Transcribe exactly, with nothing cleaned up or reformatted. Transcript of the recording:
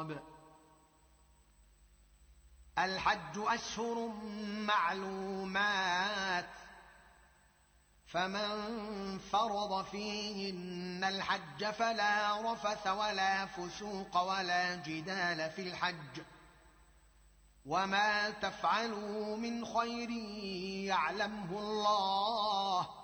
التراب. الحج أشهر معلومات، فمن فرض فيهن الحج فلا رفث ولا فسوق ولا جدال في الحج، وما تفعلوا من خير يعلمه الله